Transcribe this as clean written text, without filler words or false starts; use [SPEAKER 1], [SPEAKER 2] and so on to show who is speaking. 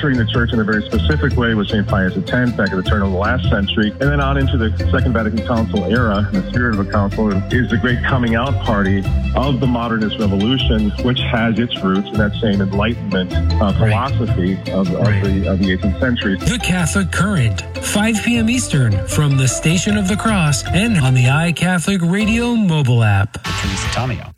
[SPEAKER 1] entering the church in a very specific way with St. Pius X back at the turn of the last century, and then on into the Second Vatican Council era, in the spirit of a council, is the great coming out party of the modernist revolution, which has its roots in that same Enlightenment philosophy of the 18th century.
[SPEAKER 2] The Catholic Current, 5 p.m. Eastern, from the Station of the Cross and on the iCatholic Radio mobile app.
[SPEAKER 3] Teresa Tomeo.